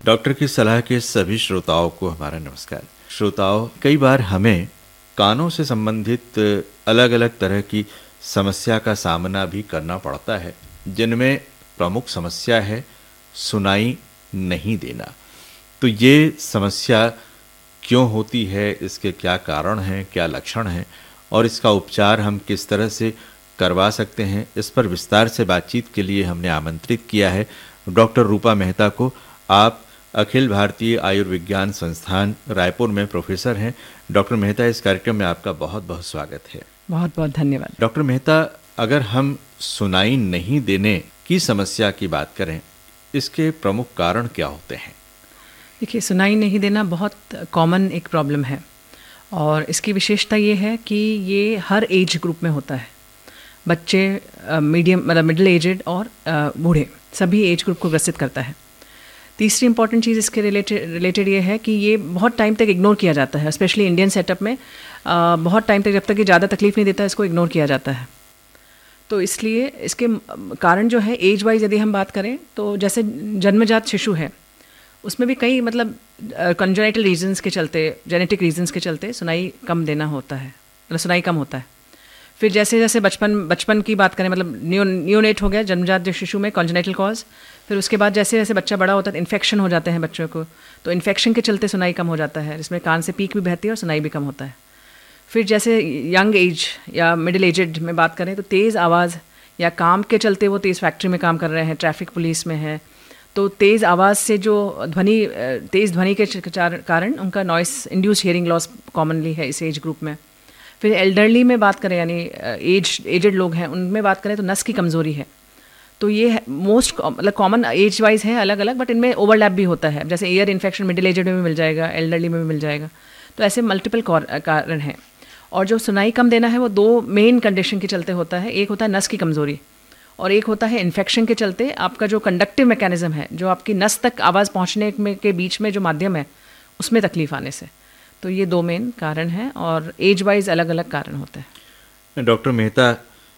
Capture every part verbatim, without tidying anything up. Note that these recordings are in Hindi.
डॉक्टर की सलाह के सभी श्रोताओं को हमारा नमस्कार। श्रोताओं, कई बार हमें कानों से संबंधित अलग अलग तरह की समस्या का सामना भी करना पड़ता है, जिनमें प्रमुख समस्या है सुनाई नहीं देना। तो ये समस्या क्यों होती है, इसके क्या कारण हैं, क्या लक्षण हैं और इसका उपचार हम किस तरह से करवा सकते हैं, इस पर विस्तार से बातचीत के लिए हमने आमंत्रित किया है डॉक्टर रूपा मेहता को। आप अखिल भारतीय आयुर्विज्ञान संस्थान रायपुर में प्रोफेसर हैं। डॉक्टर मेहता, इस कार्यक्रम में आपका बहुत बहुत स्वागत है। बहुत बहुत धन्यवाद। डॉक्टर मेहता, अगर हम सुनाई नहीं देने की समस्या की बात करें, इसके प्रमुख कारण क्या होते हैं? देखिए, सुनाई नहीं देना बहुत कॉमन एक प्रॉब्लम है और इसकी विशेषता ये है कि ये हर एज ग्रुप में होता है। बच्चे, मीडियम मतलब मिडिल एजेड और बूढ़े, सभी एज ग्रुप को ग्रसित करता है। तीसरी इंपॉर्टेंट चीज़ इसके रिलेटेड रिलेटेड ये है कि ये बहुत टाइम तक इग्नोर किया जाता है, स्पेशली इंडियन सेटअप में आ, बहुत टाइम तक, जब तक ये ज़्यादा तकलीफ नहीं देता, इसको इग्नोर किया जाता है। तो इसलिए इसके कारण जो है, एज वाइज यदि हम बात करें तो जैसे जन्मजात शिशु है, उसमें भी कई मतलब कंजेनिटल रीजंस के चलते, जेनेटिक रीजंस के चलते सुनाई कम देना होता है, मतलब सुनाई कम होता है। फिर जैसे जैसे बचपन बचपन की बात करें, मतलब न्यू न्यूनेट हो गया जन्मजात जो शिशु में कॉन्जेनिटल कॉज। फिर उसके बाद जैसे जैसे बच्चा बड़ा होता है, इन्फेक्शन हो जाते हैं बच्चों को, तो इन्फेक्शन के चलते सुनाई कम हो जाता है, जिसमें कान से पीक भी बहती है और सुनाई भी कम होता है। फिर जैसे यंग एज या मिडिल एजेड में बात करें तो तेज़ आवाज़ या काम के चलते, वो तेज़ फैक्ट्री में काम कर रहे हैं, ट्रैफिक पुलिस में है, तो तेज़ आवाज़ से जो ध्वनि तेज़ ध्वनि के कारण उनका noise induce hearing loss commonly है इस एज ग्रुप में। फिर एल्डरली में बात करें, यानी एज एजेड लोग हैं, उनमें बात करें तो नस की कमज़ोरी है। तो ये मोस्ट मतलब कॉमन एज वाइज है अलग अलग, बट इनमें ओवरलैप भी होता है। जैसे ईयर इन्फेक्शन मिडिल एजेड में भी मिल जाएगा, एल्डरली में भी मिल जाएगा। तो ऐसे मल्टीपल कारण हैं। और जो सुनाई कम देना है वो दो मेन कंडीशन के चलते होता है। एक होता है नस की कमज़ोरी और एक होता है इन्फेक्शन के चलते आपका जो कंडक्टिव मैकेनिज्म है, जो आपकी नस तक आवाज़ पहुंचने में के बीच में जो माध्यम है, उसमें तकलीफ आने से। तो ये दो मेन कारण हैं और एज वाइज अलग अलग कारण होते हैं। डॉक्टर मेहता,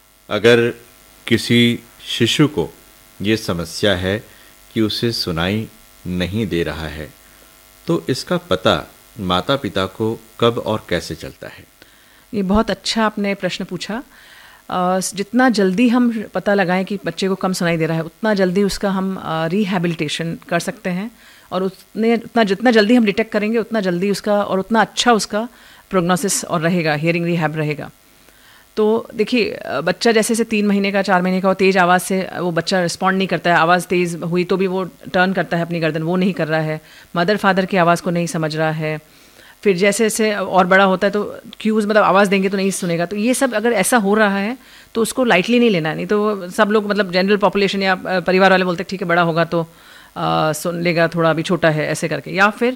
अगर किसी शिशु को ये समस्या है कि उसे सुनाई नहीं दे रहा है, तो इसका पता माता पिता को कब और कैसे चलता है? ये बहुत अच्छा आपने प्रश्न पूछा। जितना जल्दी हम पता लगाएं कि बच्चे को कम सुनाई दे रहा है, उतना जल्दी उसका हम रिहैबिलिटेशन कर सकते हैं और उतने उतना जितना जल्दी हम डिटेक्ट करेंगे, उतना जल्दी उसका और उतना अच्छा उसका प्रोग्नोसिस और रहेगा, हियरिंग रिहैब रहेगा। तो देखिए, बच्चा जैसे से तीन महीने का, चार महीने का, और तेज़ आवाज़ से वो बच्चा रिस्पॉन्ड नहीं करता है, आवाज़ तेज़ हुई तो भी वो टर्न करता है अपनी गर्दन, वो नहीं कर रहा है, मदर फादर की आवाज़ को नहीं समझ रहा है। फिर जैसे जैसे और बड़ा होता है तो क्यूज़ मतलब आवाज़ देंगे तो नहीं सुनेगा। तो ये सब अगर ऐसा हो रहा है तो उसको लाइटली नहीं लेना है। नहीं तो सब लोग मतलब जनरल पॉपुलेशन या परिवार वाले बोलते हैं ठीक है, बड़ा होगा तो आ, सुन लेगा, थोड़ा अभी छोटा है, ऐसे करके। या फिर